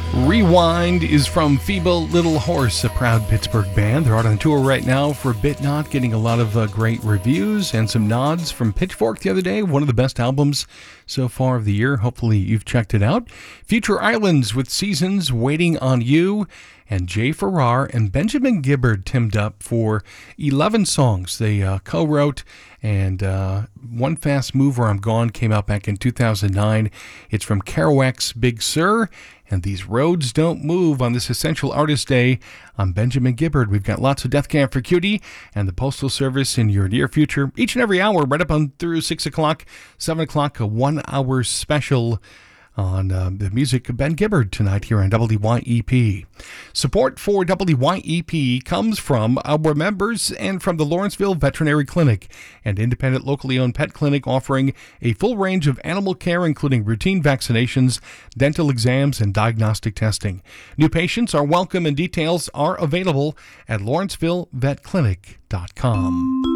Rewind is from Feeble Little Horse, a proud Pittsburgh band. They're out on tour right now for BitNot, getting a lot of great reviews and some nods from Pitchfork the other day. One of the best albums so far of the year. Hopefully you've checked it out. Future Islands with Seasons, Waiting on You, and Jay Farrar and Benjamin Gibbard teamed up for 11 songs they co-wrote, and One Fast Move or I'm Gone came out back in 2009. It's from Kerouac's Big Sur, and These Roads Don't Move on this Essential Artist Day. I'm Benjamin Gibbard. We've got lots of Death Camp for Cutie and the Postal Service in your near future. Each and every hour, right up on through 6 o'clock, 7 o'clock, a 1 hour special on the music of Ben Gibbard tonight here on WYEP. Support for WYEP comes from our members and from the Lawrenceville Veterinary Clinic, an independent locally owned pet clinic offering a full range of animal care, including routine vaccinations, dental exams, and diagnostic testing. New patients are welcome and details are available at LawrencevilleVetClinic.com.